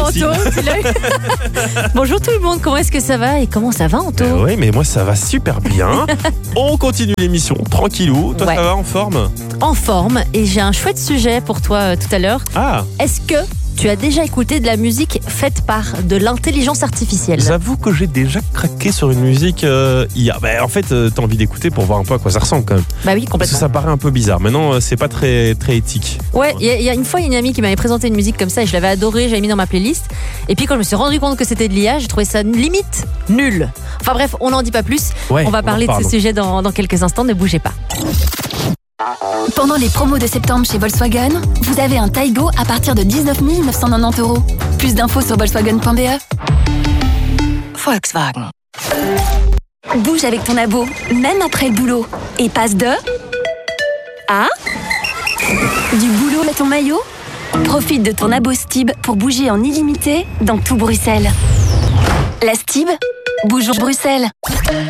Merci. Anto, tu l'as eu. Bonjour tout le monde, comment est-ce que ça va et comment ça va Anto? Oui, mais moi ça va super bien. On continue l'émission, tranquillou. Toi, Ouais. ça va, en forme? En forme, et j'ai un chouette sujet pour toi tout à l'heure. Ah, Est-ce que tu as déjà écouté de la musique faite par de l'intelligence artificielle? j'avoue que j'ai déjà craqué sur une musique hier. En fait, t'as envie d'écouter pour voir un peu à quoi ça ressemble quand même. Bah oui, Parce que complètement. ça paraît un peu bizarre. Maintenant, c'est pas très éthique. Ouais, il y a une fois une amie qui m'avait présenté une musique comme ça et je l'avais adorée, j'avais mis dans ma playlist. Et puis quand je me suis rendu compte que c'était de l'IA, j'ai trouvé ça limite nul. Enfin bref, on n'en dit pas plus. Ouais, On va parler de ce sujet dans quelques instants, ne bougez pas. Pendant les promos de septembre chez Volkswagen, vous avez un Taigo à partir de 19 990 €. Plus d'infos sur volkswagen.be. Volkswagen. Bouge avec ton abo, même après le boulot. Et passe de... à... du boulot à ton maillot. Profite de ton abo Stib pour bouger en illimité dans tout Bruxelles. La Stib, bougeons Bruxelles.